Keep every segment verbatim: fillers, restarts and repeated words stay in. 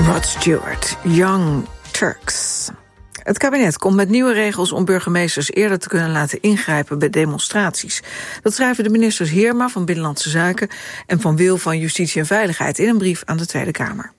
Rod Stewart, Young Turks. Het kabinet komt met nieuwe regels om burgemeesters eerder te kunnen laten ingrijpen bij demonstraties. Dat schrijven de ministers Heerma van Binnenlandse Zaken en Van Wil van Justitie en Veiligheid in een brief aan de Tweede Kamer.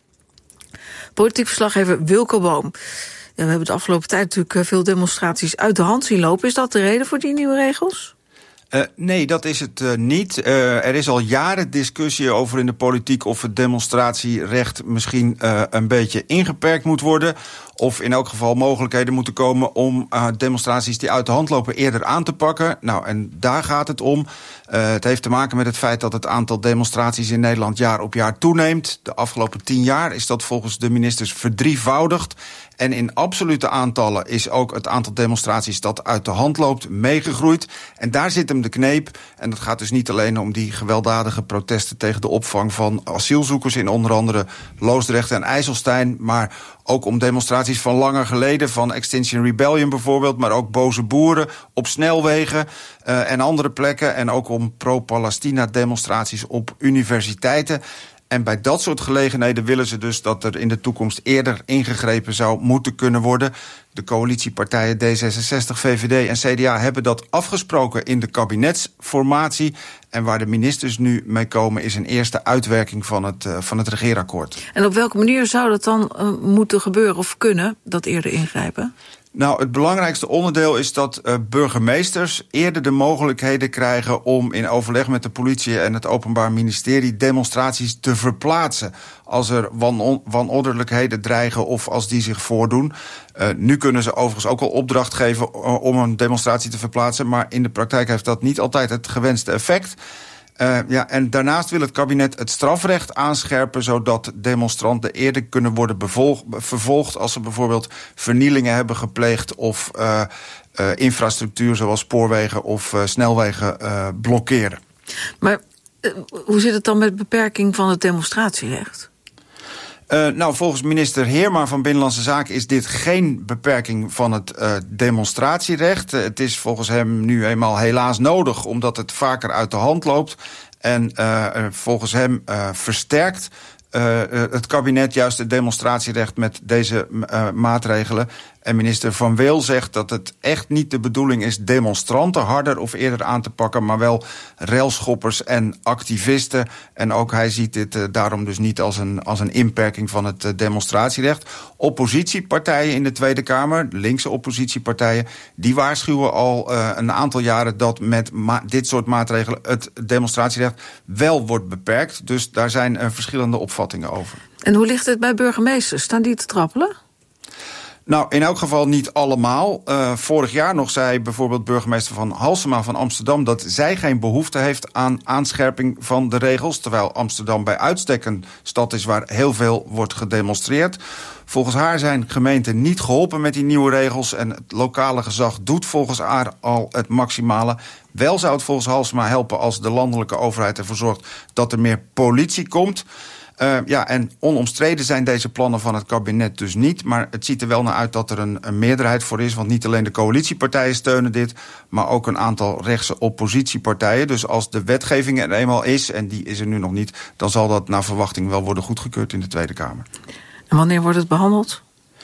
Politiek verslaggever Wilco Boom. Ja, we hebben de afgelopen tijd natuurlijk veel demonstraties uit de hand zien lopen. Is dat de reden voor die nieuwe regels? Uh, nee, dat is het uh, niet. Uh, er is al jaren discussie over in de politiek of het demonstratierecht misschien uh, een beetje ingeperkt moet worden. Of in elk geval mogelijkheden moeten komen om uh, demonstraties die uit de hand lopen eerder aan te pakken. Nou, en daar gaat het om. Uh, het heeft te maken met het feit dat het aantal demonstraties in Nederland jaar op jaar toeneemt. De afgelopen tien jaar is dat volgens de ministers verdrievoudigd. En in absolute aantallen is ook het aantal demonstraties dat uit de hand loopt meegegroeid. En daar zit hem de kneep. En dat gaat dus niet alleen om die gewelddadige protesten tegen de opvang van asielzoekers in onder andere Loosdrecht en IJsselstein, maar ook om demonstraties van langer geleden, van Extinction Rebellion bijvoorbeeld, maar ook boze boeren op snelwegen uh, en andere plekken. En ook om pro-Palestina demonstraties op universiteiten. En bij dat soort gelegenheden willen ze dus dat er in de toekomst eerder ingegrepen zou moeten kunnen worden. De coalitiepartijen D zesenzestig, V V D en C D A hebben dat afgesproken in de kabinetsformatie. En waar de ministers nu mee komen is een eerste uitwerking van het, uh, van het regeerakkoord. En op welke manier zou dat dan uh, moeten gebeuren of kunnen, dat eerder ingrijpen? Nou, het belangrijkste onderdeel is dat uh, burgemeesters eerder de mogelijkheden krijgen om in overleg met de politie en het Openbaar Ministerie demonstraties te verplaatsen als er wan- wanordelijkheden dreigen of als die zich voordoen. Uh, nu kunnen ze overigens ook al opdracht geven uh, om een demonstratie te verplaatsen, maar in de praktijk heeft dat niet altijd het gewenste effect. Uh, ja, en daarnaast wil het kabinet het strafrecht aanscherpen, zodat demonstranten eerder kunnen worden bevolg, vervolgd als ze bijvoorbeeld vernielingen hebben gepleegd of uh, uh, infrastructuur zoals spoorwegen of uh, snelwegen uh, blokkeren. Maar uh, hoe zit het dan met beperking van het demonstratierecht? Uh, nou, volgens minister Heerma van Binnenlandse Zaken is dit geen beperking van het uh, demonstratierecht. Uh, het is volgens hem nu eenmaal helaas nodig, omdat het vaker uit de hand loopt. En uh, volgens hem uh, versterkt uh, het kabinet juist het demonstratierecht met deze uh, maatregelen. En minister Van Wil zegt dat het echt niet de bedoeling is demonstranten harder of eerder aan te pakken, maar wel railschoppers en activisten. En ook hij ziet dit uh, daarom dus niet als een, als een inperking van het uh, demonstratierecht. Oppositiepartijen in de Tweede Kamer, linkse oppositiepartijen, die waarschuwen al uh, een aantal jaren dat met ma- dit soort maatregelen het demonstratierecht wel wordt beperkt. Dus daar zijn uh, verschillende opvattingen over. En hoe ligt het bij burgemeesters? Staan die te trappelen? Nou, in elk geval niet allemaal. Uh, vorig jaar nog zei bijvoorbeeld burgemeester van Halsema van Amsterdam dat zij geen behoefte heeft aan aanscherping van de regels, terwijl Amsterdam bij uitstek een stad is waar heel veel wordt gedemonstreerd. Volgens haar zijn gemeenten niet geholpen met die nieuwe regels en het lokale gezag doet volgens haar al het maximale. Wel zou het volgens Halsema helpen als de landelijke overheid ervoor zorgt dat er meer politie komt. Uh, ja, en onomstreden zijn deze plannen van het kabinet dus niet. Maar het ziet er wel naar uit dat er een, een meerderheid voor is. Want niet alleen de coalitiepartijen steunen dit, maar ook een aantal rechtse oppositiepartijen. Dus als de wetgeving er eenmaal is, en die is er nu nog niet, dan zal dat naar verwachting wel worden goedgekeurd in de Tweede Kamer. En wanneer wordt het behandeld?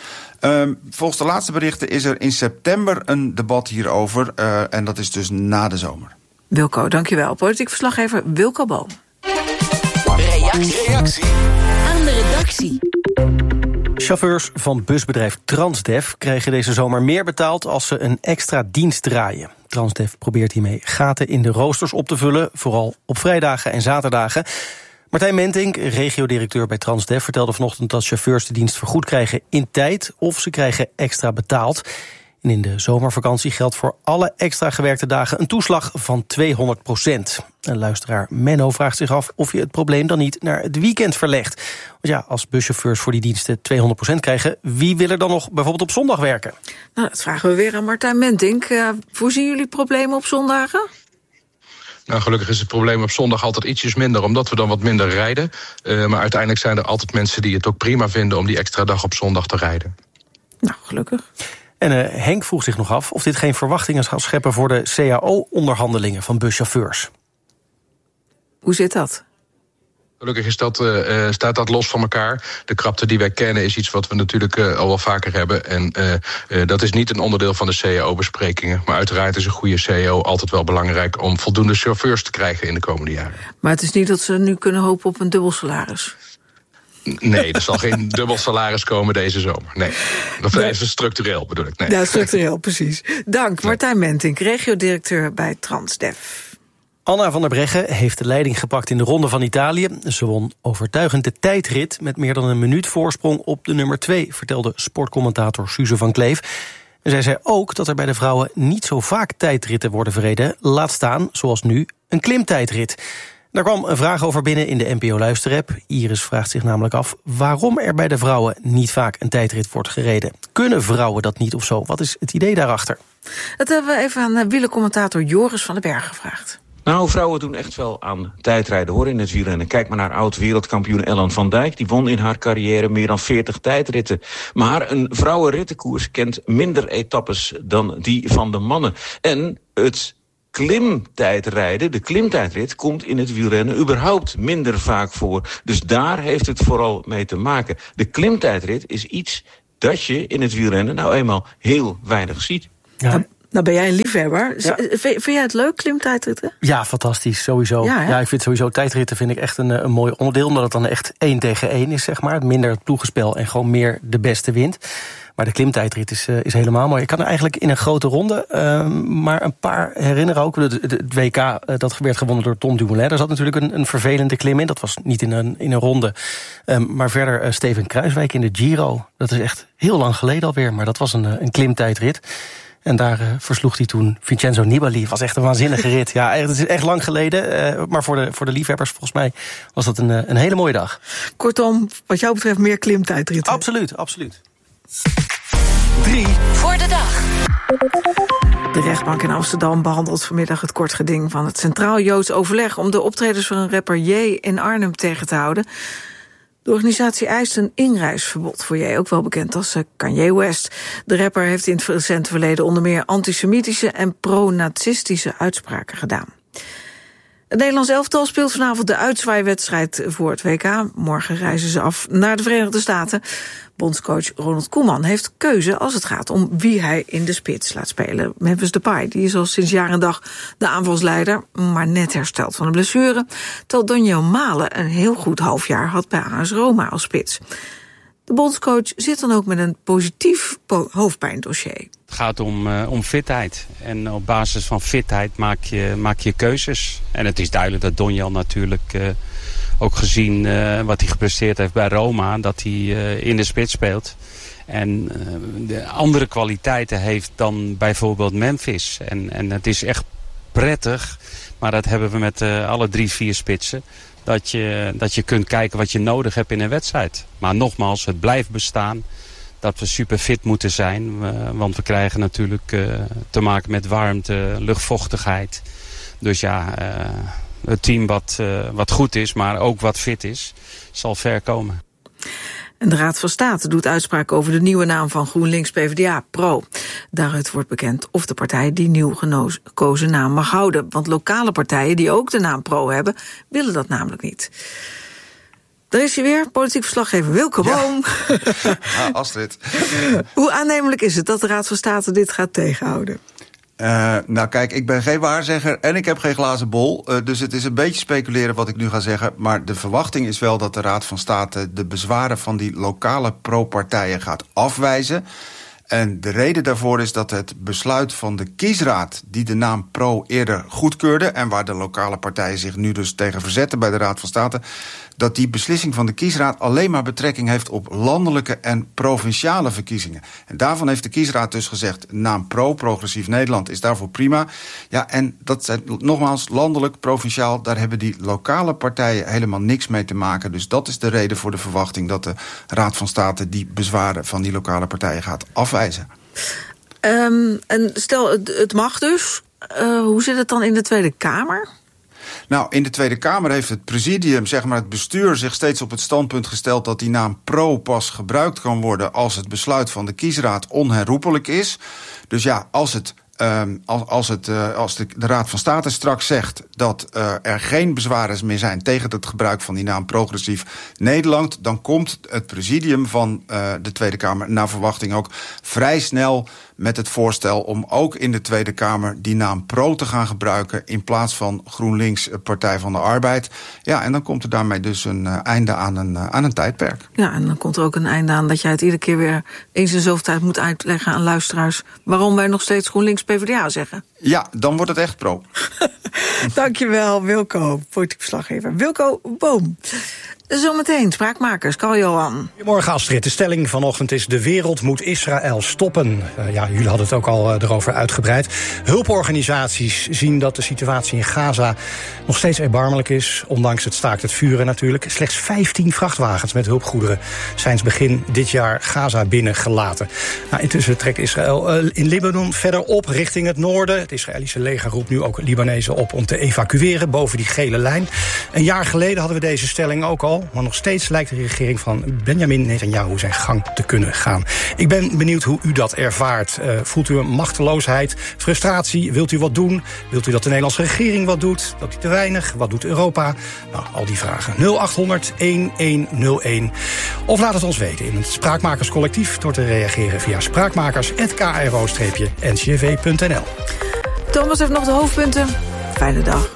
Uh, volgens de laatste berichten is er in september een debat hierover. Uh, en dat is dus na de zomer. Wilco, dankjewel. Politiek verslaggever Wilco Boom. Reactie. Reactie aan de redactie. Chauffeurs van busbedrijf Transdev krijgen deze zomer meer betaald als ze een extra dienst draaien. Transdev probeert hiermee gaten in de roosters op te vullen, vooral op vrijdagen en zaterdagen. Martijn Mentink, regiodirecteur bij Transdev, vertelde vanochtend dat chauffeurs de dienst vergoed krijgen in tijd of ze krijgen extra betaald. En in de zomervakantie geldt voor alle extra gewerkte dagen een toeslag van tweehonderd procent. Een luisteraar Menno vraagt zich af of je het probleem dan niet naar het weekend verlegt. Want ja, als buschauffeurs voor die diensten tweehonderd procent krijgen, wie wil er dan nog bijvoorbeeld op zondag werken? Nou, dat vragen we weer aan Martijn Mentink. Uh, voorzien jullie problemen op zondagen? Nou, gelukkig is het probleem op zondag altijd ietsjes minder, omdat we dan wat minder rijden. Uh, maar uiteindelijk zijn er altijd mensen die het ook prima vinden om die extra dag op zondag te rijden. Nou, gelukkig. En uh, Henk vroeg zich nog af of dit geen verwachtingen zal scheppen voor de C A O-onderhandelingen van buschauffeurs. Hoe zit dat? Gelukkig is dat, uh, staat dat los van elkaar. De krapte die wij kennen is iets wat we natuurlijk uh, al wel vaker hebben. En uh, uh, dat is niet een onderdeel van de C A O-besprekingen. Maar uiteraard is een goede C A O altijd wel belangrijk om voldoende chauffeurs te krijgen in de komende jaren. Maar het is niet dat ze nu kunnen hopen op een dubbel salaris. Nee, er zal geen dubbel salaris komen deze zomer. Nee, dat is nee. structureel bedoel ik. Nee. Ja, structureel, precies. Dank, Martijn Mentink, regiodirecteur bij Transdev. Anna van der Breggen heeft de leiding gepakt in de Ronde van Italië. Ze won overtuigend de tijdrit met meer dan een minuut voorsprong op de nummer twee, vertelde sportcommentator Suze van Kleef. En zij zei ook dat er bij de vrouwen niet zo vaak tijdritten worden verreden. Laat staan, zoals nu, een klimtijdrit. Daar kwam een vraag over binnen in de N P O-luisterapp. Iris vraagt zich namelijk af waarom er bij de vrouwen niet vaak een tijdrit wordt gereden. Kunnen vrouwen dat niet of zo? Wat is het idee daarachter? Dat hebben we even aan wielercommentator Joris van den Berg gevraagd. Nou, vrouwen doen echt wel aan tijdrijden, hoor, in het wielrennen. Kijk maar naar oud-wereldkampioen Ellen van Dijk. Die won in haar carrière meer dan veertig tijdritten. Maar een vrouwenrittenkoers kent minder etappes dan die van de mannen. En het klimtijdrijden, de klimtijdrit, komt in het wielrennen überhaupt minder vaak voor. Dus daar heeft het vooral mee te maken. De klimtijdrit is iets dat je in het wielrennen nou eenmaal heel weinig ziet. Ja. Nou ben jij een liefhebber. Ja. Vind, vind jij het leuk, klimtijdritten? Ja, fantastisch, sowieso. Ja, ja, ik vind sowieso tijdritten vind ik echt een, een mooi onderdeel, omdat het dan echt één tegen één is, zeg maar. Minder het ploegenspel en gewoon meer de beste wint. Maar de klimtijdrit is, uh, is helemaal mooi. Ik kan er eigenlijk in een grote ronde uh, maar een paar herinneren ook. Het, het W K, uh, dat werd gewonnen door Tom Dumoulin. Daar zat natuurlijk een, een vervelende klim in. Dat was niet in een, in een ronde. Um, maar verder uh, Steven Kruiswijk in de Giro. Dat is echt heel lang geleden alweer. Maar dat was een, een klimtijdrit. En daar uh, versloeg hij toen Vincenzo Nibali. Het was echt een waanzinnige rit. Ja, het is echt lang geleden. Uh, maar voor de, voor de liefhebbers volgens mij was dat een, een hele mooie dag. Kortom, wat jou betreft meer klimtijdritten. Absoluut, absoluut. Drie voor de dag. De rechtbank in Amsterdam behandelt vanmiddag het kort geding van het Centraal Joods Overleg om de optredens van rapper J in Arnhem tegen te houden. De organisatie eist een inreisverbod voor J, ook wel bekend als Kanye West. De rapper heeft in het recente verleden onder meer antisemitische en pro-nazistische uitspraken gedaan. Het Nederlands elftal speelt vanavond de uitzwaaiwedstrijd voor het W K. Morgen reizen ze af naar de Verenigde Staten. Bondscoach Ronald Koeman heeft keuze als het gaat om wie hij in de spits laat spelen. Memphis Depay, die is al sinds jaar en dag de aanvalsleider, maar net hersteld van een blessure. Terwijl Daniel Malen een heel goed halfjaar had bij A S Roma als spits. De bondscoach zit dan ook met een positief po- hoofdpijndossier. Het gaat om, uh, om fitheid. En op basis van fitheid maak je, maak je keuzes. En het is duidelijk dat Donjel natuurlijk, uh, ook gezien uh, wat hij gepresteerd heeft bij Roma, dat hij uh, in de spits speelt. En uh, de andere kwaliteiten heeft dan bijvoorbeeld Memphis. En, en het is echt prettig, maar dat hebben we met uh, alle drie, vier spitsen. Dat je, dat je kunt kijken wat je nodig hebt in een wedstrijd. Maar nogmaals, het blijft bestaan dat we super fit moeten zijn. Uh, want we krijgen natuurlijk uh, te maken met warmte, luchtvochtigheid. Dus ja, uh, het team wat, uh, wat goed is, maar ook wat fit is, zal ver komen. En de Raad van State doet uitspraak over de nieuwe naam van GroenLinks P v d A, PRO. Daaruit wordt bekend of de partij die nieuw gekozen naam mag houden. Want lokale partijen die ook de naam PRO hebben, willen dat namelijk niet. Daar is hij weer, politiek verslaggever Wilke Boom. Ja. Ja, Astrid. Hoe aannemelijk is het dat de Raad van State dit gaat tegenhouden? Uh, nou kijk, ik ben geen waarzegger en ik heb geen glazen bol. Uh, dus het is een beetje speculeren wat ik nu ga zeggen. Maar de verwachting is wel dat de Raad van State de bezwaren van die lokale pro-partijen gaat afwijzen. En de reden daarvoor is dat het besluit van de kiesraad, die de naam PRO eerder goedkeurde, en waar de lokale partijen zich nu dus tegen verzetten bij de Raad van State, dat die beslissing van de kiesraad alleen maar betrekking heeft op landelijke en provinciale verkiezingen. En daarvan heeft de kiesraad dus gezegd, naam PRO, Progressief Nederland, is daarvoor prima. Ja, en dat zijn nogmaals landelijk, provinciaal, daar hebben die lokale partijen helemaal niks mee te maken. Dus dat is de reden voor de verwachting dat de Raad van State die bezwaren van die lokale partijen gaat afwijzen. Um, en stel, het, het mag dus. Uh, hoe zit het dan in de Tweede Kamer? Nou, in de Tweede Kamer heeft het presidium, zeg maar het bestuur, zich steeds op het standpunt gesteld dat die naam PRO pas gebruikt kan worden als het besluit van de kiesraad onherroepelijk is. Dus ja, als het Uh, als, als, het, uh, als de, de Raad van State straks zegt dat uh, er geen bezwaren meer zijn tegen het gebruik van die naam Progressief Nederland, dan komt het presidium van uh, de Tweede Kamer naar verwachting ook vrij snel met het voorstel om ook in de Tweede Kamer die naam Pro te gaan gebruiken in plaats van GroenLinks, Partij van de Arbeid. Ja, en dan komt er daarmee dus een uh, einde aan een, uh, aan een tijdperk. Ja, en dan komt er ook een einde aan dat jij het iedere keer weer eens in zoveel tijd moet uitleggen aan luisteraars waarom wij nog steeds GroenLinks P v d A zeggen. Ja, dan wordt het echt Pro. Dankjewel, Wilco, politiek verslaggever. Wilco Boom. Zometeen, spraakmakers, Carl-Johan. Goedemorgen Astrid, de stelling vanochtend is: de wereld moet Israël stoppen. Uh, ja, jullie hadden het ook al uh, erover uitgebreid. Hulporganisaties zien dat de situatie in Gaza nog steeds erbarmelijk is, ondanks het staakt het vuren natuurlijk. Slechts vijftien vrachtwagens met hulpgoederen zijn begin dit jaar Gaza binnengelaten. Nou, intussen trekt Israël uh, in Libanon verder op richting het noorden. Het Israëlische leger roept nu ook Libanezen op om te evacueren boven die gele lijn. Een jaar geleden hadden we deze stelling ook al. Maar nog steeds lijkt de regering van Benjamin Netanyahu zijn gang te kunnen gaan. Ik ben benieuwd hoe u dat ervaart. Uh, voelt u een machteloosheid, frustratie? Wilt u wat doen? Wilt u dat de Nederlandse regering wat doet? Doet hij te weinig? Wat doet Europa? Nou, al die vragen. nul acht honderd elf nul een. Of laat het ons weten in het Spraakmakerscollectief door te reageren via spraakmakers punt k r o n c v punt n l. Thomas heeft nog de hoofdpunten. Fijne dag.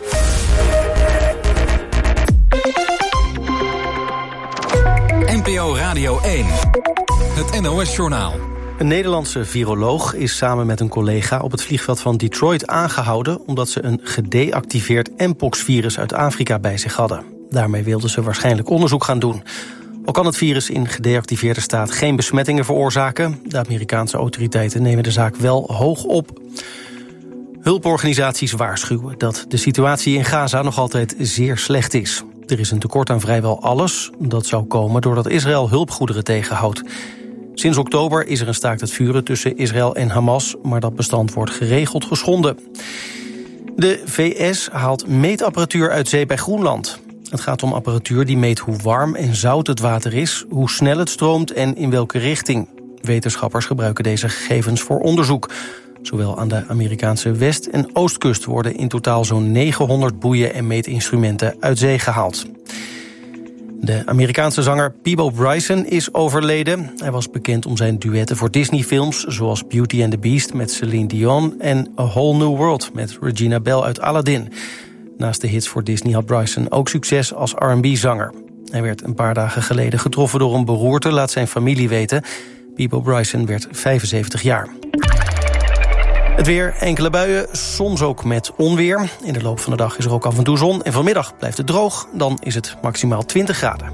N P O Radio één. Het N O S-journaal. Een Nederlandse viroloog is samen met een collega op het vliegveld van Detroit aangehouden omdat ze een gedeactiveerd mpox-virus uit Afrika bij zich hadden. Daarmee wilden ze waarschijnlijk onderzoek gaan doen. Al kan het virus in gedeactiveerde staat geen besmettingen veroorzaken. De Amerikaanse autoriteiten nemen de zaak wel hoog op. Hulporganisaties waarschuwen dat de situatie in Gaza nog altijd zeer slecht is. Er is een tekort aan vrijwel alles. Dat zou komen doordat Israël hulpgoederen tegenhoudt. Sinds oktober is er een staakt het vuren tussen Israël en Hamas, maar dat bestand wordt geregeld geschonden. De V S haalt meetapparatuur uit zee bij Groenland. Het gaat om apparatuur die meet hoe warm en zout het water is, hoe snel het stroomt en in welke richting. Wetenschappers gebruiken deze gegevens voor onderzoek. Zowel aan de Amerikaanse west- en oostkust worden in totaal zo'n negenhonderd boeien en meetinstrumenten uit zee gehaald. De Amerikaanse zanger Peabo Bryson is overleden. Hij was bekend om zijn duetten voor Disney-films, zoals Beauty and the Beast met Celine Dion en A Whole New World met Regina Bell uit Aladdin. Naast de hits voor Disney had Bryson ook succes als R en B-zanger. Hij werd een paar dagen geleden getroffen door een beroerte, laat zijn familie weten. Peabo Bryson werd vijfenzeventig jaar. Het weer, enkele buien, soms ook met onweer. In de loop van de dag is er ook af en toe zon. En vanmiddag blijft het droog, dan is het maximaal twintig graden.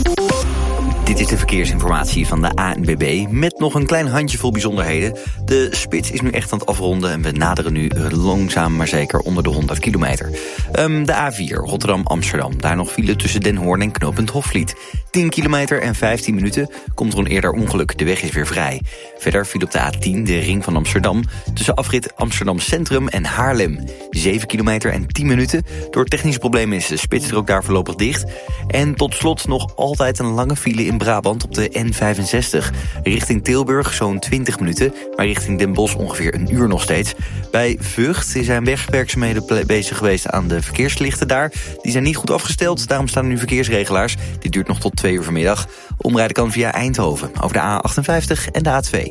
Dit is de verkeersinformatie van de A N B B met nog een klein handjevol bijzonderheden. De spits is nu echt aan het afronden en we naderen nu langzaam maar zeker onder de honderd kilometer. Um, de A vier, Rotterdam-Amsterdam. Daar nog file tussen Den Hoorn en knooppunt Hofvliet. tien kilometer en vijftien minuten komt er een eerder ongeluk. De weg is weer vrij. Verder file op de A tien, de ring van Amsterdam, tussen afrit Amsterdam Centrum en Haarlem. zeven kilometer en tien minuten. Door technische problemen is de spits er ook daar voorlopig dicht. En tot slot nog altijd een lange file in Brabant op de N vijfenzestig. Richting Tilburg zo'n twintig minuten, maar richting Den Bosch ongeveer een uur nog steeds. Bij Vught zijn wegwerkzaamheden bezig geweest aan de verkeerslichten daar. Die zijn niet goed afgesteld, daarom staan er nu verkeersregelaars. Dit duurt nog tot twee uur vanmiddag. Omrijden kan via Eindhoven over de A achtenvijftig en de A twee.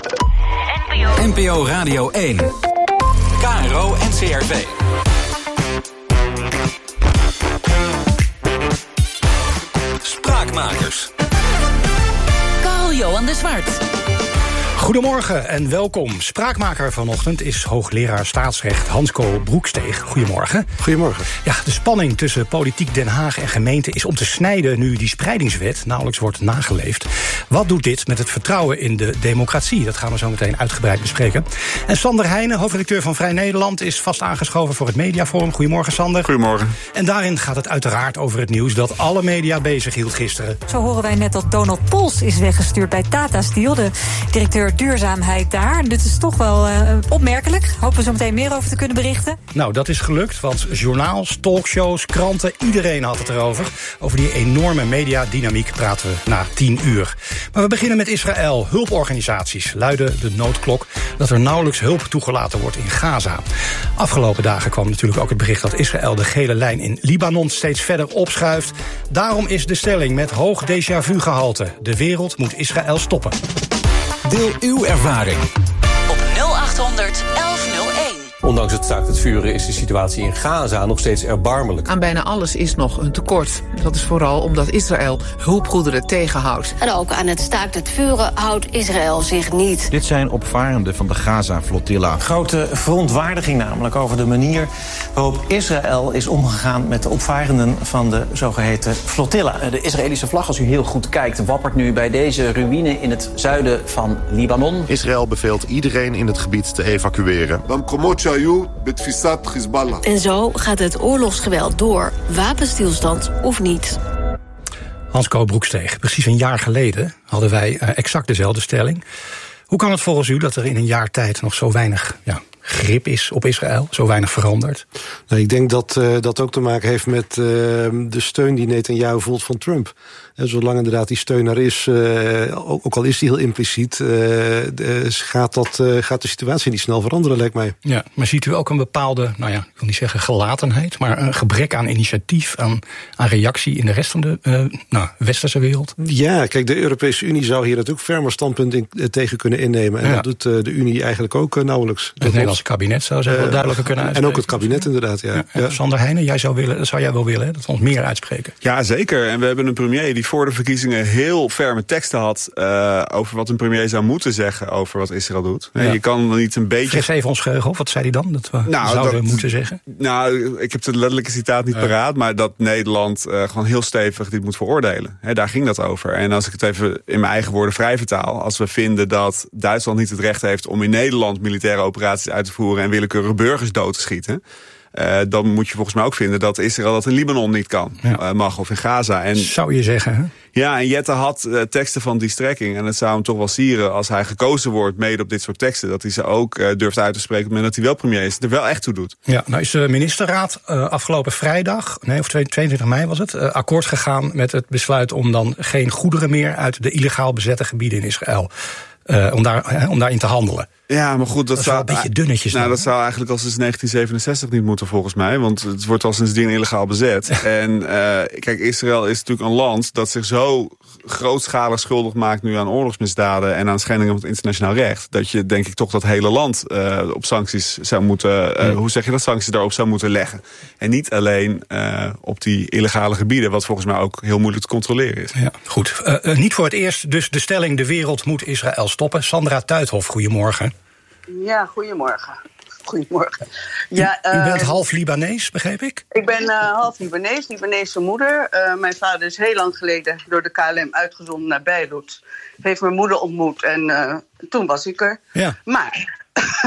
N P O Radio één. K R O en C R V. Spraakmakers. Carl-Johan de Zwart. Goedemorgen en welkom. Spraakmaker vanochtend is hoogleraar staatsrecht Hansko Broeksteeg. Goedemorgen. Goedemorgen. Ja, de spanning tussen politiek Den Haag en gemeente is om te snijden nu die spreidingswet nauwelijks wordt nageleefd. Wat doet dit met het vertrouwen in de democratie? Dat gaan we zo meteen uitgebreid bespreken. En Sander Heijnen, hoofdredacteur van Vrij Nederland, is vast aangeschoven voor het Mediaforum. Goedemorgen, Sander. Goedemorgen. En daarin gaat het uiteraard over het nieuws dat alle media bezig hield gisteren. Zo horen wij net dat Donald Pols is weggestuurd bij Tata Steel. De directeur ambassadeur duurzaamheid daar. Dit is toch wel uh, opmerkelijk. Hopen we zo meteen meer over te kunnen berichten. Nou, dat is gelukt, want journaals, talkshows, kranten, iedereen had het erover. Over die enorme mediadynamiek praten we na tien uur. Maar we beginnen met Israël. Hulporganisaties luiden de noodklok dat er nauwelijks hulp toegelaten wordt in Gaza. Afgelopen dagen kwam natuurlijk ook het bericht dat Israël de gele lijn in Libanon steeds verder opschuift. Daarom is de stelling met hoog déjà vu gehalte. De wereld moet Israël stoppen. Deel uw ervaring. Op nul achthonderd elf nul één. Ondanks het staakt het vuren is de situatie in Gaza nog steeds erbarmelijk. Aan bijna alles is nog een tekort. Dat is vooral omdat Israël hulpgoederen tegenhoudt. En ook aan het staakt het vuren houdt Israël zich niet. Dit zijn opvarenden van de Gaza-flotilla. Grote verontwaardiging namelijk over de manier waarop Israël is omgegaan met de opvarenden van de zogeheten flotilla. De Israëlische vlag, als u heel goed kijkt, wappert nu bij deze ruïne in het zuiden van Libanon. Israël beveelt iedereen in het gebied te evacueren. En zo gaat het oorlogsgeweld door, wapenstilstand of niet. Hans-Ko Broeksteeg, precies een jaar geleden hadden wij uh, exact dezelfde stelling. Hoe kan het volgens u dat er in een jaar tijd nog zo weinig ja, grip is op Israël, zo weinig verandert? Nou, ik denk dat uh, dat ook te maken heeft met uh, de steun die Netanyahu voelt van Trump. En zolang inderdaad die steun er is, uh, ook al is die heel impliciet, uh, de, gaat, dat, uh, gaat de situatie niet snel veranderen, lijkt mij. Ja, maar ziet u ook een bepaalde, nou ja, ik wil niet zeggen gelatenheid, maar een gebrek aan initiatief, aan, aan reactie in de rest van de uh, nou, westerse wereld? Ja, kijk, de Europese Unie zou hier natuurlijk fermer standpunt in, uh, tegen kunnen innemen. En ja. dat doet uh, de Unie eigenlijk ook uh, nauwelijks. Het Nederlandse kabinet zou zich uh, wel duidelijker kunnen uitspreken. En ook het kabinet inderdaad, ja. ja, ja. Sander Heijnen, jij zou, willen, dat zou jij wel willen, hè, dat we ons meer uitspreken. Ja, zeker. En we hebben een premier die voor de verkiezingen heel ferme teksten had uh, over wat een premier zou moeten zeggen over wat Israël doet. Ja. Je kan dan niet een beetje... Geef even ons geheugen op, wat zei hij dan dat we nou, zouden dat, moeten zeggen? Nou, ik heb het letterlijke citaat niet uh. paraat, maar dat Nederland uh, gewoon heel stevig dit moet veroordelen. He, daar ging dat over. En als ik het even in mijn eigen woorden vrij vertaal, als we vinden dat Duitsland niet het recht heeft om in Nederland militaire operaties uit te voeren en willekeurige burgers dood te schieten, Uh, dan moet je volgens mij ook vinden dat Israël dat in Libanon niet kan, ja. uh, mag, of in Gaza. En, zou je zeggen, hè? Ja, en Jette had uh, teksten van die strekking. En het zou hem toch wel sieren als hij gekozen wordt mede op dit soort teksten, dat hij ze ook uh, durft uit te spreken op het moment dat hij wel premier is. Het er wel echt toe doet. Ja, nou is de ministerraad uh, afgelopen vrijdag, nee, of tweeëntwintig mei was het, uh, akkoord gegaan met het besluit om dan geen goederen meer uit de illegaal bezette gebieden in Israël, uh, om, daar, uh, om daarin te handelen. Ja, maar goed, dat, dat zou een beetje dunnetjes. Nou, dat zou eigenlijk al sinds negentien zevenenzestig niet moeten, volgens mij. Want het wordt al sindsdien illegaal bezet. En uh, kijk, Israël is natuurlijk een land dat zich zo grootschalig schuldig maakt nu aan oorlogsmisdaden en aan schendingen van het internationaal recht, dat je denk ik toch dat hele land uh, op sancties zou moeten, uh, hoe zeg je dat, sancties daarop zou moeten leggen. En niet alleen uh, op die illegale gebieden, wat volgens mij ook heel moeilijk te controleren is. Ja, goed. Uh, uh, niet voor het eerst, dus de stelling de wereld moet Israël stoppen. Sandra Tuithof, goedemorgen. Ja, goedemorgen. Goedemorgen. Ja, u, u bent uh, half Libanees, begreep ik? Ik ben uh, half Libanees, Libanese moeder. Uh, mijn vader is heel lang geleden door de K L M uitgezonden naar Beirut. Heeft mijn moeder ontmoet en uh, toen was ik er. Ja. Maar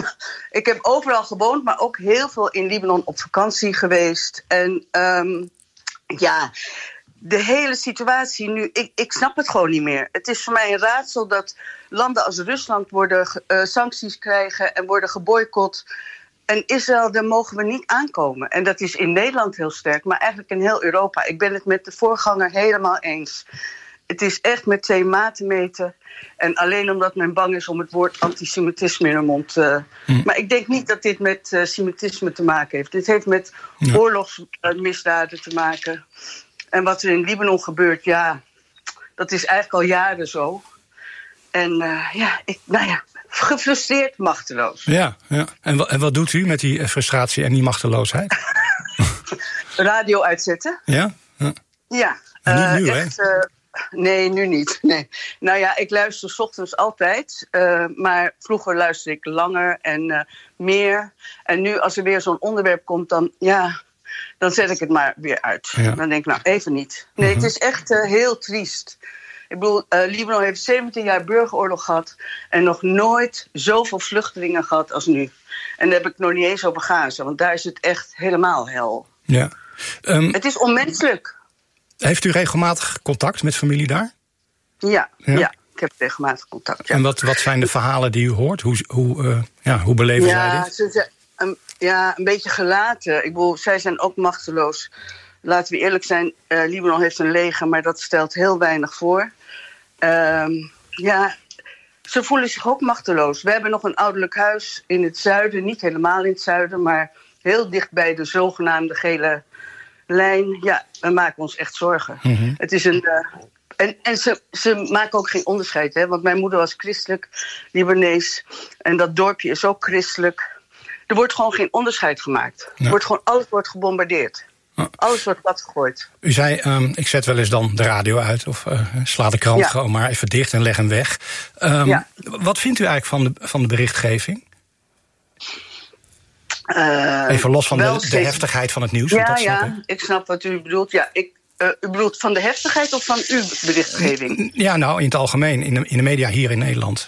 ik heb overal gewoond, maar ook heel veel in Libanon op vakantie geweest. En um, ja... De hele situatie nu, ik, ik snap het gewoon niet meer. Het is voor mij een raadsel dat landen als Rusland worden uh, sancties krijgen en worden geboycott. En Israël, daar mogen we niet aankomen. En dat is in Nederland heel sterk, maar eigenlijk in heel Europa. Ik ben het met de voorganger helemaal eens. Het is echt met twee maten meten. En alleen omdat men bang is om het woord antisemitisme in de mond. Uh, hm. Maar ik denk niet dat dit met uh, semitisme te maken heeft. Dit heeft met ja. oorlogsmisdaden te maken. En wat er in Libanon gebeurt, ja, dat is eigenlijk al jaren zo. En uh, ja, ik, nou ja, gefrustreerd, machteloos. Ja, ja. En, w- en wat doet u met die frustratie en die machteloosheid? Radio uitzetten. Ja? Ja. Ja. Uh, niet nu, echt, hè? Uh, nee, nu niet. Nee. Nou ja, ik luister 's ochtends altijd. Uh, maar vroeger luisterde ik langer en uh, meer. En nu, als er weer zo'n onderwerp komt, dan ja... dan zet ik het maar weer uit. Ja. Dan denk ik, nou, even niet. Nee, uh-huh. Het is echt uh, heel triest. Ik bedoel, uh, Libanon heeft zeventien jaar burgeroorlog gehad en nog nooit zoveel vluchtelingen gehad als nu. En daar heb ik nog niet eens over Gaza, want daar is het echt helemaal hel. Ja. Um, het is onmenselijk. Heeft u regelmatig contact met familie daar? Ja, ja. ja Ik heb regelmatig contact, ja. En wat, wat zijn de verhalen die u hoort? Hoe, hoe, uh, ja, hoe beleven ja, zij dit? Ze zijn, um, ja, een beetje gelaten. Ik bedoel, zij zijn ook machteloos. Laten we eerlijk zijn, uh, Libanon heeft een leger, maar dat stelt heel weinig voor. Um, ja, ze voelen zich ook machteloos. We hebben nog een ouderlijk huis in het zuiden, niet helemaal in het zuiden, maar heel dicht bij de zogenaamde gele lijn. Ja, we maken ons echt zorgen. Mm-hmm. Het is een... Uh, En, en ze, ze maken ook geen onderscheid, hè? Want mijn moeder was christelijk, Libanees. En dat dorpje is ook christelijk. Er wordt gewoon geen onderscheid gemaakt. Ja. Er wordt gewoon, alles wordt gebombardeerd. Ja. Alles wordt platgegooid. U zei, um, ik zet wel eens dan de radio uit of uh, sla de krant ja. gewoon maar even dicht en leg hem weg. Um, ja. Wat vindt u eigenlijk van de, van de berichtgeving? Uh, even los van de, de heftigheid van het nieuws. Ja, dat ja, snap ik. ik snap wat u bedoelt. Ja, ik... Uh, u bedoelt van de heftigheid of van uw berichtgeving? Ja, nou, in het algemeen, in de, in de media hier in Nederland.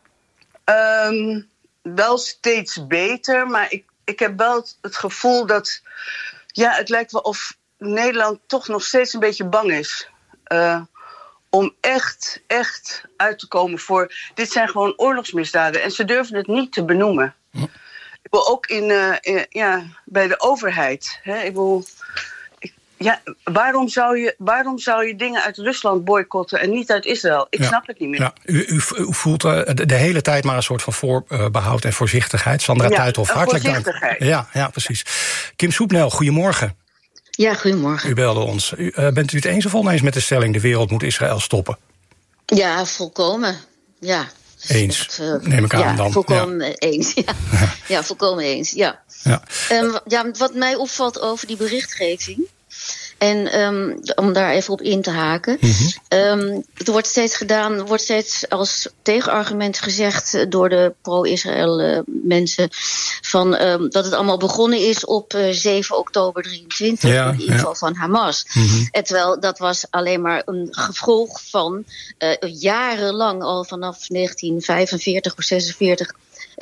Um, wel steeds beter, maar ik, ik heb wel het gevoel dat... Ja, het lijkt wel of Nederland toch nog steeds een beetje bang is. Uh, om echt, echt uit te komen voor... Dit zijn gewoon oorlogsmisdaden en ze durven het niet te benoemen. Hm. Ik wil ook in, uh, in, ja, bij de overheid. Hè, ik wil... Ja, waarom zou, je, waarom zou je dingen uit Rusland boycotten en niet uit Israël? Ik ja, snap het niet meer. Ja, u, u, u voelt uh, de, de hele tijd maar een soort van voorbehoud en voorzichtigheid. Sandra ja, Tuithoff, hartelijk dank. Ja, ja, precies. Kim Soepnel, goedemorgen. Ja, goedemorgen. U belde ons. U, uh, bent u het eens of oneens met de stelling... de wereld moet Israël stoppen? Ja, volkomen. Ja. Eens, dat, uh, neem ik aan ja, dan. Volkomen ja. eens. Ja. ja, volkomen eens, ja. Ja. Um, ja. Wat mij opvalt over die berichtgeving... En um, om daar even op in te haken. Mm-hmm. Um, er wordt steeds gedaan, wordt steeds als tegenargument gezegd door de pro-Israël uh, mensen van um, dat het allemaal begonnen is op uh, zeven oktober drieëntwintig, ja, in ieder geval ja. van Hamas. Mm-hmm. En terwijl dat was alleen maar een gevolg van uh, jarenlang al vanaf negentien vijfenveertig of zesenveertig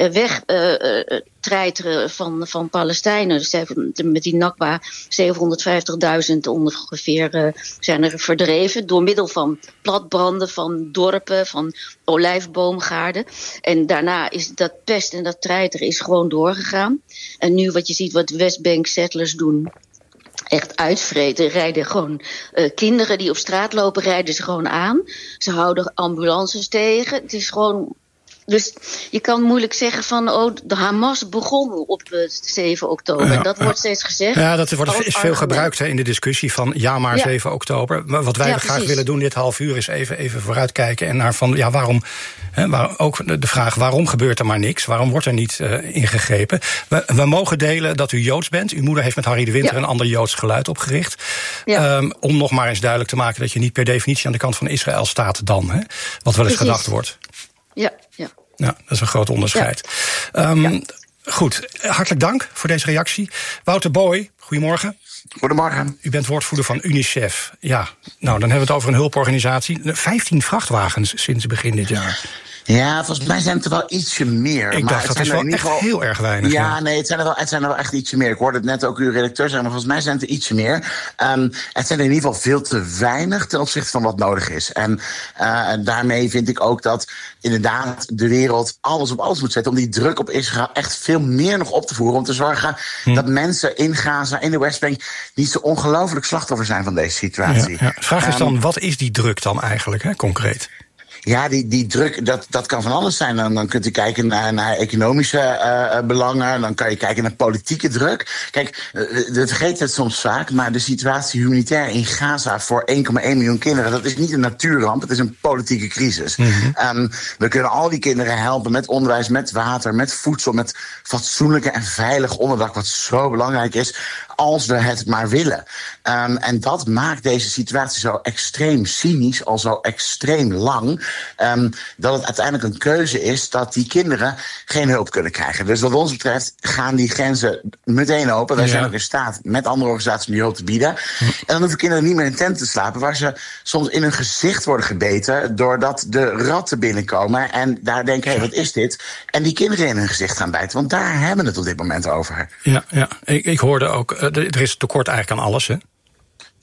wegtreiteren uh, van, van Palestijnen. Dus met die Nakba zevenhonderdvijftigduizend ongeveer uh, zijn er verdreven door middel van platbranden van dorpen, van olijfboomgaarden. En daarna is dat pest en dat treiteren is gewoon doorgegaan. En nu wat je ziet wat Westbank settlers doen, echt uitvreten, rijden gewoon uh, kinderen die op straat lopen, rijden ze gewoon aan. Ze houden ambulances tegen. Het is gewoon... Dus je kan moeilijk zeggen van, oh, de Hamas begon op zeven oktober. Ja, dat ja. wordt steeds gezegd. Ja, dat wordt, is veel argument. gebruikt hè, in de discussie van ja, maar ja. zeven oktober. Maar wat wij ja, graag willen doen dit half uur is even, even vooruitkijken. En naar van, ja, waarom, hè, waar, ook de vraag, waarom gebeurt er maar niks? Waarom wordt er niet uh, ingegrepen? We, we mogen delen dat u Joods bent. Uw moeder heeft met Harry de Winter ja. een ander Joods geluid opgericht. Ja. Um, om nog maar eens duidelijk te maken dat je niet per definitie aan de kant van Israël staat dan. Hè, wat wel eens precies. gedacht wordt. Ja, ja. Ja, dat is een groot onderscheid. Ja. Um, ja. Goed, hartelijk dank voor deze reactie. Wouter Boy, goedemorgen. Goedemorgen. U bent woordvoerder van UNICEF. Ja, nou, dan hebben we het over een hulporganisatie. vijftien vrachtwagens sinds begin dit jaar. Ja, volgens mij zijn het er wel ietsje meer. Ik maar dacht, dat is wel echt geval... heel erg weinig. Ja, ja. nee, het zijn, er wel, het zijn er wel echt ietsje meer. Ik hoorde het net ook uw redacteur zeggen, maar volgens mij zijn het er ietsje meer. Um, het zijn er in ieder geval veel te weinig ten opzichte van wat nodig is. En uh, daarmee vind ik ook dat inderdaad de wereld alles op alles moet zetten om die druk op Israël echt veel meer nog op te voeren. Om te zorgen hm. dat mensen in Gaza, in de Westbank, niet zo ongelooflijk slachtoffer zijn van deze situatie. Ja, ja. De vraag is dan, um, wat is die druk dan eigenlijk, hè, concreet? Ja, die, die druk, dat, dat kan van alles zijn. Dan, dan kunt u kijken naar, naar economische uh, belangen. Dan kan je kijken naar politieke druk. Kijk, uh, we vergeten het soms vaak, maar de situatie humanitair in Gaza voor één komma één miljoen kinderen, dat is niet een natuurramp, het is een politieke crisis. Mm-hmm. Um, we kunnen al die kinderen helpen met onderwijs, met water, met voedsel, met fatsoenlijke en veilig onderdak, wat zo belangrijk is, als we het maar willen. Um, en dat maakt deze situatie zo extreem cynisch, al zo extreem lang, Um, dat het uiteindelijk een keuze is dat die kinderen geen hulp kunnen krijgen. Dus wat ons betreft gaan die grenzen meteen open. Wij ja. zijn ook in staat met andere organisaties om die hulp te bieden. Hm. En dan hoeven kinderen niet meer in tenten te slapen, waar ze soms in hun gezicht worden gebeten doordat de ratten binnenkomen en daar denken, hé, hey, wat is dit? En die kinderen in hun gezicht gaan bijten, want daar hebben we het op dit moment over. Ja, ja. Ik, ik hoorde ook, uh, er is tekort eigenlijk aan alles, hè?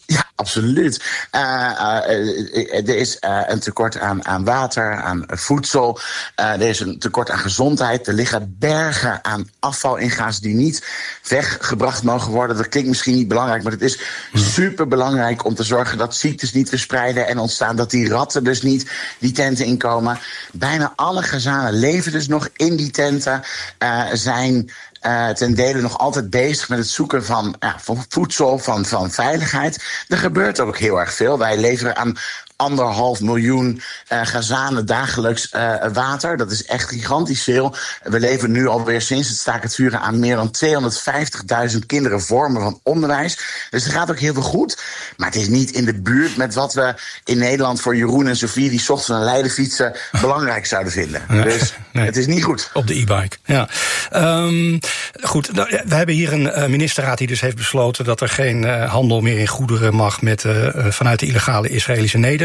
Ja, absoluut. Uh, uh, er is uh, een tekort aan, aan water, aan voedsel. Uh, er is een tekort aan gezondheid. Er liggen bergen aan afval in Gaza die niet weggebracht mogen worden. Dat klinkt misschien niet belangrijk, maar het is superbelangrijk om te zorgen dat ziektes niet verspreiden en ontstaan. Dat die ratten dus niet die tenten inkomen. Bijna alle Gazanen leven dus nog in die tenten. Uh, zijn Uh, ten dele nog altijd bezig met het zoeken van, ja, van voedsel, van, van veiligheid. Er gebeurt ook heel erg veel. Wij leveren aan anderhalf miljoen uh, Gazanen dagelijks uh, water. Dat is echt gigantisch veel. We leveren nu alweer sinds het staakt het vuren aan meer dan tweehonderdvijftigduizend kinderen vormen van onderwijs. Dus er gaat ook heel veel goed. Maar het is niet in de buurt met wat we in Nederland voor Jeroen en Sofie die 's ochtends naar Leiden fietsen belangrijk zouden vinden. Nee, dus nee. Het is niet goed. Op de e-bike, ja. Um, goed, nou, we hebben hier een uh, ministerraad die dus heeft besloten dat er geen uh, handel meer in goederen mag met, uh, vanuit de illegale Israëlische nederzettingen.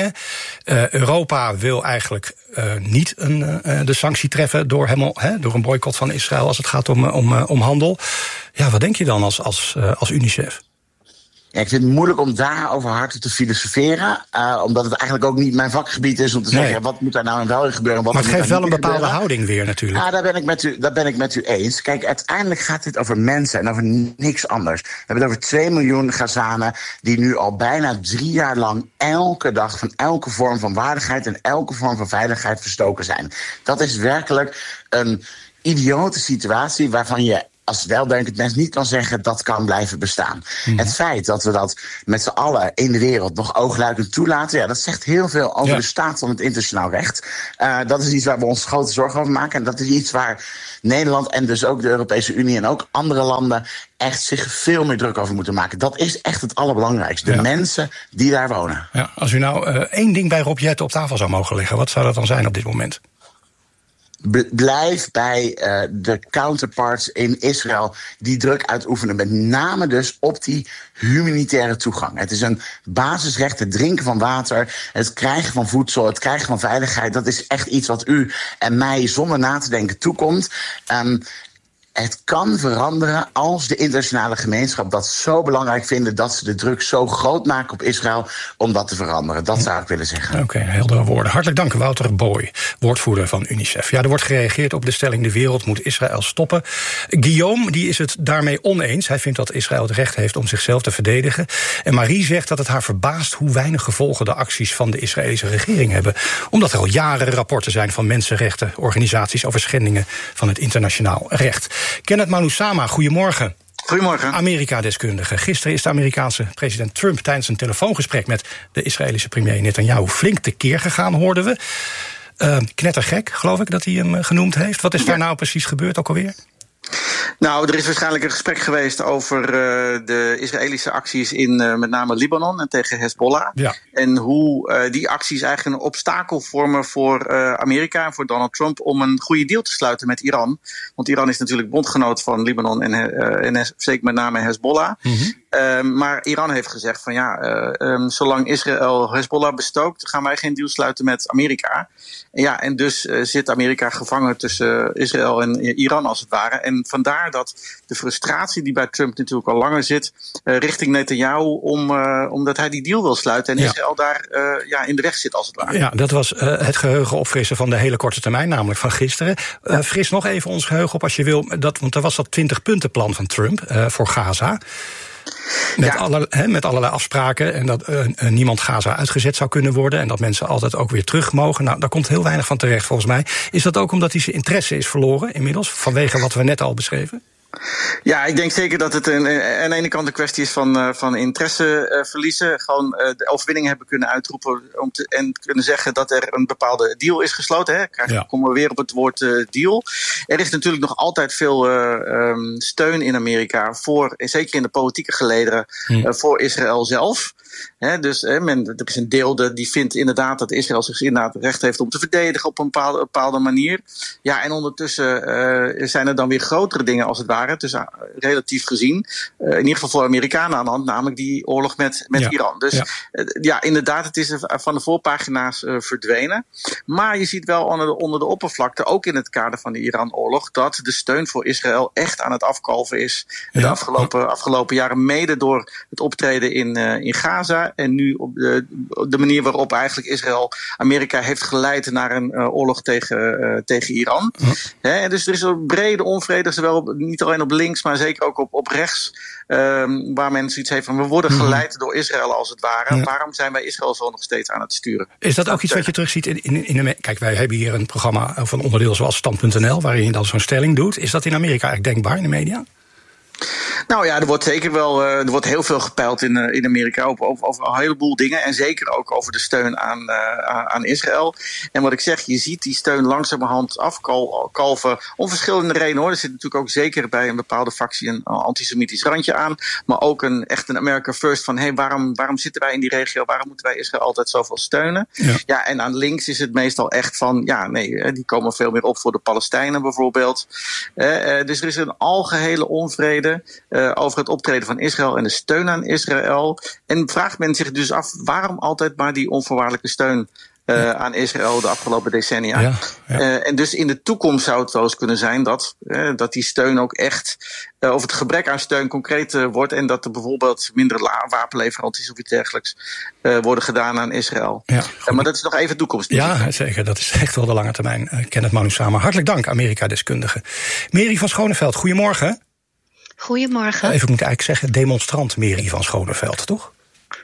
Uh, Europa wil eigenlijk uh, niet een, uh, de sanctie treffen door, helemaal, hè, door een boycott van Israël als het gaat om, om, uh, om handel. Ja, wat denk je dan als, als, uh, als UNICEF? Ja, ik vind het moeilijk om daarover hard te filosoferen. Uh, omdat het eigenlijk ook niet mijn vakgebied is om te zeggen, nee. ja, wat moet daar nou en wel in gebeuren? Wat maar het geeft wel een bepaalde gebeuren? houding weer natuurlijk. Ja, daar ben, ik met u, daar ben ik met u eens. Kijk, uiteindelijk gaat dit over mensen en over niks anders. We hebben het over twee miljoen Gazanen die nu al bijna drie jaar lang elke dag van elke vorm van waardigheid en elke vorm van veiligheid verstoken zijn. Dat is werkelijk een idiote situatie waarvan je als weldenkend mens niet kan zeggen dat kan blijven bestaan. Mm. Het feit dat we dat met z'n allen in de wereld nog oogluikend toelaten, ja, dat zegt heel veel over ja. de staat van het internationaal recht. Uh, dat is iets waar we ons grote zorgen over maken. En dat is iets waar Nederland en dus ook de Europese Unie en ook andere landen echt zich veel meer druk over moeten maken. Dat is echt het allerbelangrijkste. De ja. mensen die daar wonen. Ja, als u nou uh, één ding bij Rob Jetten op tafel zou mogen leggen, wat zou dat dan zijn op dit moment? Blijf bij uh, de counterparts in Israël die druk uitoefenen. Met name dus op die humanitaire toegang. Het is een basisrecht, het drinken van water, het krijgen van voedsel, het krijgen van veiligheid. Dat is echt iets wat u en mij zonder na te denken toekomt. Um, Het kan veranderen als de internationale gemeenschap dat zo belangrijk vinden dat ze de druk zo groot maken op Israël om dat te veranderen. Dat zou ik willen zeggen. Oké, okay, heldere woorden. Hartelijk dank, Wouter Boy, woordvoerder van UNICEF. Ja, er wordt gereageerd op de stelling de wereld moet Israël stoppen. Guillaume die is het daarmee oneens. Hij vindt dat Israël het recht heeft om zichzelf te verdedigen. En Marie zegt dat het haar verbaast hoe weinig gevolgen de acties van de Israëlische regering hebben. Omdat er al jaren rapporten zijn van mensenrechtenorganisaties over schendingen van het internationaal recht. Kenneth Manusama, goedemorgen. Goedemorgen. Amerika-deskundige. Gisteren is de Amerikaanse president Trump tijdens een telefoongesprek met de Israëlische premier Netanyahu flink tekeer gegaan, hoorden we. Uh, knettergek, geloof ik dat hij hem genoemd heeft. Wat is ja. daar nou precies gebeurd ook alweer? Nou, er is waarschijnlijk een gesprek geweest over uh, de Israëlische acties in uh, met name Libanon en tegen Hezbollah. Ja. En hoe uh, die acties eigenlijk een obstakel vormen voor uh, Amerika en voor Donald Trump om een goede deal te sluiten met Iran. Want Iran is natuurlijk bondgenoot van Libanon en, uh, en zeker met name Hezbollah. Mm-hmm. Uh, maar Iran heeft gezegd van ja, uh, um, zolang Israël Hezbollah bestookt, gaan wij geen deal sluiten met Amerika. En ja, en dus uh, zit Amerika gevangen tussen Israël en Iran als het ware. En vandaar dat de frustratie die bij Trump natuurlijk al langer zit, uh, richting Netanyahu, om, uh, omdat hij die deal wil sluiten en ja. Israël daar uh, ja, in de weg zit als het ware. Ja, dat was uh, het geheugen opfrissen van de hele korte termijn, namelijk van gisteren. Uh, fris nog even ons geheugen op als je wil, dat, want er was dat twintig-puntenplan van Trump uh, voor Gaza. Met, ja. alle, he, met allerlei afspraken en dat uh, niemand Gaza uitgezet zou kunnen worden en dat mensen altijd ook weer terug mogen. Nou, daar komt heel weinig van terecht volgens mij. Is dat ook omdat hij zijn interesse is verloren inmiddels, vanwege wat we net al beschreven? Ja, ik denk zeker dat het een, aan de ene kant een kwestie is van, uh, van interesse uh, verliezen. Gewoon uh, de overwinning hebben kunnen uitroepen om te, en kunnen zeggen dat er een bepaalde deal is gesloten. Hè. Krijg, ja. Komen we weer op het woord uh, deal. Er is natuurlijk nog altijd veel uh, um, steun in Amerika, voor, zeker in de politieke gelederen, hm. uh, voor Israël zelf. He, dus he, men, er is een deel de, die vindt inderdaad dat Israël zich inderdaad het recht heeft om te verdedigen op een bepaalde, bepaalde manier. Ja, en ondertussen uh, zijn er dan weer grotere dingen als het ware waren, dus uh, relatief gezien. Uh, in ieder geval voor Amerikanen aan de hand, namelijk die oorlog met, met ja. Iran. Dus ja. Uh, ja, inderdaad, het is van de voorpagina's uh, verdwenen. Maar je ziet wel onder de, onder de oppervlakte, ook in het kader van de Iran-oorlog, dat de steun voor Israël echt aan het afkalven is. Ja. De afgelopen, afgelopen jaren, mede door het optreden in, uh, in Gaza. En nu op de, de manier waarop eigenlijk Israël Amerika heeft geleid naar een uh, oorlog tegen, uh, tegen Iran. Ja. He, dus er is een brede onvrede, zowel op, niet alleen op links, maar zeker ook op, op rechts. Um, waar men zoiets heeft van, we worden geleid door Israël als het ware. Ja. Waarom zijn wij Israël zo nog steeds aan het sturen? Is dat ook iets wat je terugziet in, in, in de... Kijk, wij hebben hier een programma of een onderdeel zoals Stand punt n l, waarin je dan zo'n stelling doet. Is dat in Amerika eigenlijk denkbaar in de media? Nou ja, er wordt zeker wel, uh, er wordt heel veel gepeild in, uh, in Amerika over, over, over een heleboel dingen. En zeker ook over de steun aan, uh, aan Israël. En wat ik zeg, je ziet die steun langzamerhand afkalven. Om verschillende redenen hoor. Er zit natuurlijk ook zeker bij een bepaalde factie een antisemitisch randje aan. Maar ook een echt een America First van, hé, hey, waarom, waarom zitten wij in die regio? Waarom moeten wij Israël altijd zoveel steunen? Ja. ja, en aan links is het meestal echt van, ja, nee, die komen veel meer op voor de Palestijnen bijvoorbeeld. Uh, uh, dus er is een algehele onvrede Uh, over het optreden van Israël en de steun aan Israël. En vraagt men zich dus af, waarom altijd maar die onvoorwaardelijke steun Uh, ja. aan Israël de afgelopen decennia. Ja, ja. Uh, en dus in de toekomst zou het wel eens kunnen zijn dat, uh, dat die steun ook echt, uh, of het gebrek aan steun concreet uh, wordt en dat er bijvoorbeeld minder la- wapenleveranties of iets dergelijks uh, worden gedaan aan Israël. Ja, uh, maar dat is nog even toekomst. Ja, zeker. Dat is echt wel de lange termijn. Uh, Kenneth Manusama, hartelijk dank, Amerika-deskundige. Mary van Schoneveld, goedemorgen. Goedemorgen. Even moet ik eigenlijk zeggen, demonstrant Mary van Schoneveld, toch?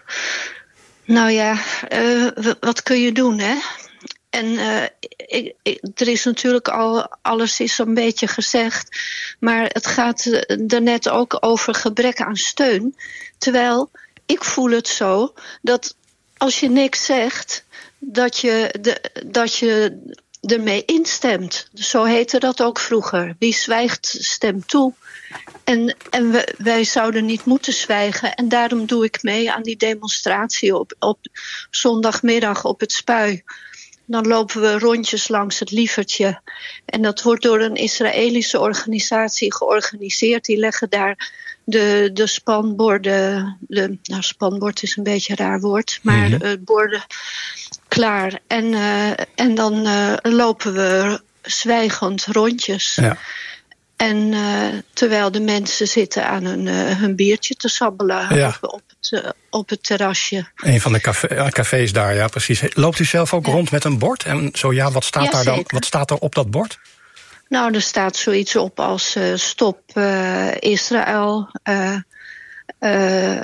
Nou ja, uh, wat kun je doen, hè? En uh, ik, ik, er is natuurlijk al, alles is een beetje gezegd, maar het gaat er net ook over gebrek aan steun. Terwijl, ik voel het zo, dat als je niks zegt, dat je, de, dat je ermee instemt. Zo heette dat ook vroeger. Wie zwijgt, stemt toe. En, en we, wij zouden niet moeten zwijgen. En daarom doe ik mee aan die demonstratie op, op zondagmiddag op het Spui. Dan lopen we rondjes langs het Lievertje. En dat wordt door een Israëlische organisatie georganiseerd. Die leggen daar de, de spanborden... De, nou, spanbord is een beetje een raar woord. Maar mm-hmm. de borden klaar. En, uh, en dan uh, lopen we zwijgend rondjes. Ja. En uh, terwijl de mensen zitten aan hun, uh, hun biertje te sabbelen ja. op, op, het, uh, op het terrasje. Een van de café, cafés daar, ja, precies. Loopt u zelf ook ja. rond met een bord? En zo ja, wat staat, ja, daar dan, wat staat er op dat bord? Nou, er staat zoiets op als uh, stop uh, Israël. Uh, uh,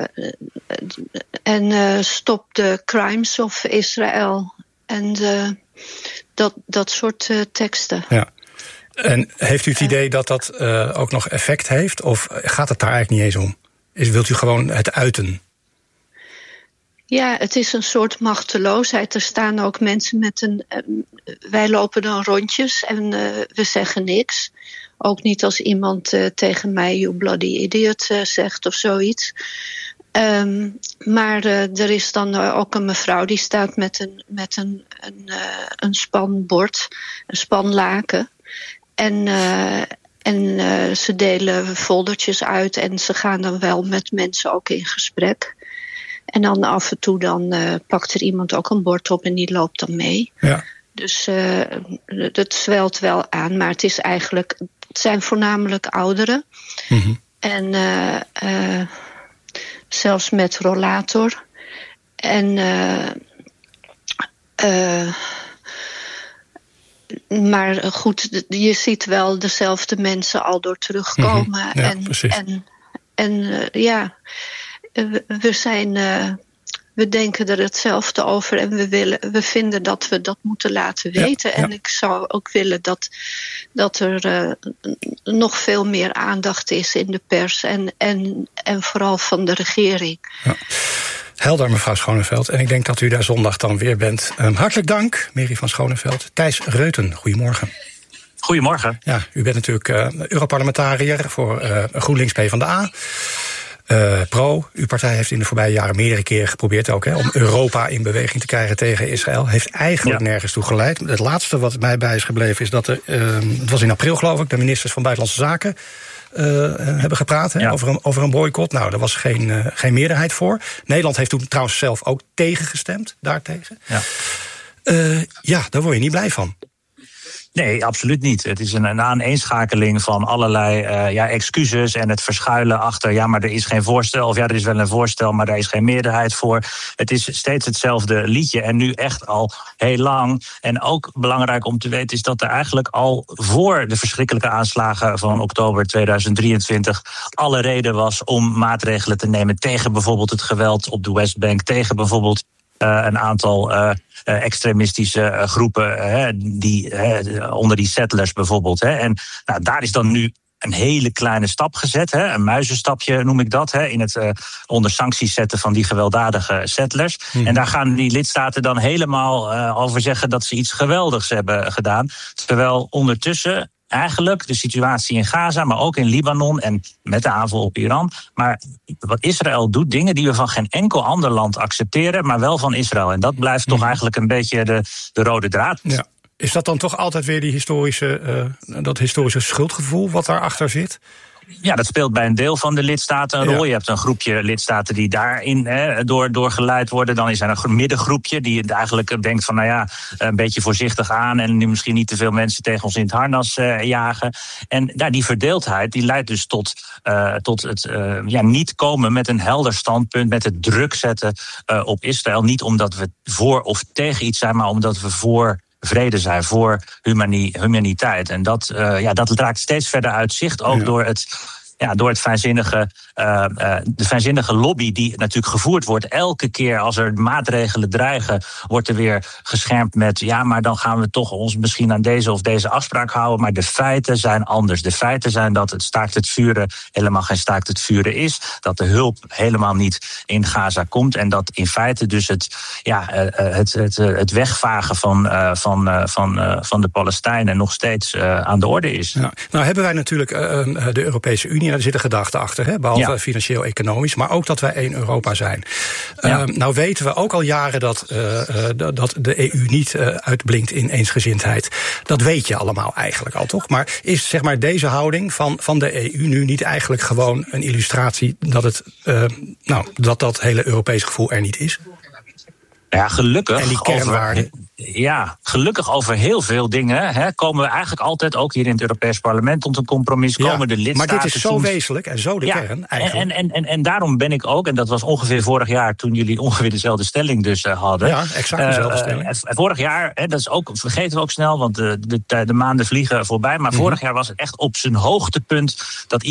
en uh, stop de crimes of Israël. En uh, dat, dat soort uh, teksten. Ja. En heeft u het idee dat dat uh, ook nog effect heeft? Of gaat het daar eigenlijk niet eens om? Is, wilt u gewoon het uiten? Ja, het is een soort machteloosheid. Er staan ook mensen met een... Uh, wij lopen dan rondjes en uh, we zeggen niks. Ook niet als iemand uh, tegen mij you bloody idiot uh, zegt of zoiets. Um, maar uh, er is dan uh, ook een mevrouw die staat met een, met een, een, uh, een spanbord, een spanlaken. En, uh, en uh, ze delen foldertjes uit en ze gaan dan wel met mensen ook in gesprek. En dan af en toe dan uh, pakt er iemand ook een bord op en die loopt dan mee. Ja. Dus uh, het zwelt wel aan, maar het is eigenlijk, het zijn voornamelijk ouderen. Mm-hmm. En uh, uh, zelfs met rollator. En uh, uh, maar goed, je ziet wel dezelfde mensen al door terugkomen. Mm-hmm. Ja, en, precies. En, en uh, ja, we, we zijn... Uh, we denken er hetzelfde over en we, willen, we vinden dat we dat moeten laten weten. Ja, ja. En ik zou ook willen dat, dat er uh, nog veel meer aandacht is in de pers en, en, en vooral van de regering. Ja. Helder, mevrouw Schoneveld. En ik denk dat u daar zondag dan weer bent. Um, hartelijk dank, Mary van Schoneveld. Thijs Reuten, goedemorgen. Goedemorgen. Ja, u bent natuurlijk uh, Europarlementariër voor uh, GroenLinks PvdA. Uh, Pro, uw partij heeft in de voorbije jaren meerdere keren geprobeerd ook hè, om Europa in beweging te krijgen tegen Israël. Heeft eigenlijk ja. nergens toe geleid. Het laatste wat mij bij is gebleven is dat er, uh, het was in april geloof ik, de ministers van Buitenlandse Zaken uh, hebben gepraat, hè, ja. over, een, over een boycott. Nou, daar was geen, uh, geen meerderheid voor. Nederland heeft toen trouwens zelf ook tegengestemd, daartegen. Ja, uh, ja daar word je niet blij van. Nee, absoluut niet. Het is een, een aaneenschakeling van allerlei uh, ja, excuses en het verschuilen achter, ja, maar er is geen voorstel, of ja, er is wel een voorstel, maar daar is geen meerderheid voor. Het is steeds hetzelfde liedje en nu echt al heel lang. En ook belangrijk om te weten is dat er eigenlijk al voor de verschrikkelijke aanslagen van oktober tweeduizend drieëntwintig alle reden was om maatregelen te nemen tegen bijvoorbeeld het geweld op de Westbank, tegen bijvoorbeeld Uh, een aantal uh, uh, extremistische uh, groepen uh, die, uh, onder die settlers bijvoorbeeld. Hè. En nou, daar is dan nu een hele kleine stap gezet, hè, een muizenstapje noem ik dat, hè, in het uh, onder sancties zetten van die gewelddadige settlers. Hmm. En daar gaan die lidstaten dan helemaal uh, over zeggen dat ze iets geweldigs hebben gedaan. Terwijl ondertussen eigenlijk de situatie in Gaza, maar ook in Libanon en met de aanval op Iran. Maar wat Israël doet, dingen die we van geen enkel ander land accepteren, maar wel van Israël. En dat blijft toch eigenlijk een beetje de, de rode draad. Ja. Is dat dan toch altijd weer die historische, uh, dat historische schuldgevoel wat daarachter zit? Ja, dat speelt bij een deel van de lidstaten een ja. rol. Je hebt een groepje lidstaten die daarin hè, door, door geleid worden. Dan is er een middengroepje die eigenlijk denkt van, nou ja, een beetje voorzichtig aan en nu misschien niet te veel mensen tegen ons in het harnas uh, jagen. En ja, die verdeeldheid die leidt dus tot, uh, tot het uh, ja, niet komen met een helder standpunt, met het druk zetten uh, op Israël. Niet omdat we voor of tegen iets zijn, maar omdat we voor vrede zijn, voor humani- humaniteit. En dat, uh, ja, dat raakt steeds verder uit zicht, ook ja. door het Ja, door het fijnzinnige, uh, uh, de fijnzinnige lobby die natuurlijk gevoerd wordt. Elke keer als er maatregelen dreigen, wordt er weer geschermd met, ja, maar dan gaan we toch ons misschien aan deze of deze afspraak houden. Maar de feiten zijn anders. De feiten zijn dat het staakt het vuren helemaal geen staakt het vuren is. Dat de hulp helemaal niet in Gaza komt. En dat in feite dus het, ja, uh, het, het, uh, het wegvagen van, uh, van, uh, van, uh, van de Palestijnen nog steeds uh, aan de orde is. Ja. Nou hebben wij natuurlijk uh, de Europese Unie. Daar zit een gedachte achter, hè? Behalve ja. financieel-economisch, maar ook dat wij één Europa zijn. Ja. Uh, nou weten we ook al jaren dat, uh, dat de E U niet uh, uitblinkt in eensgezindheid. Dat weet je allemaal eigenlijk al, toch? Maar is zeg maar deze houding van, van de E U nu niet eigenlijk gewoon een illustratie dat het, uh, nou, dat dat hele Europese gevoel er niet is? Ja, gelukkig. En die kernwaarden. Over, ja, gelukkig over heel veel dingen hè, komen we eigenlijk altijd, ook hier in het Europees Parlement, tot een compromis. Komen ja, de lidstaten. Maar dit is zo soms wezenlijk en zo de ja, kern eigenlijk. En, en, en, en daarom ben ik ook, en dat was ongeveer vorig jaar toen jullie ongeveer dezelfde stelling dus uh, hadden. Ja, exact dezelfde uh, stelling. Uh, vorig jaar, hè, dat is ook, vergeten we ook snel, want de, de, de maanden vliegen voorbij. Maar mm-hmm. vorig jaar was het echt op zijn hoogtepunt dat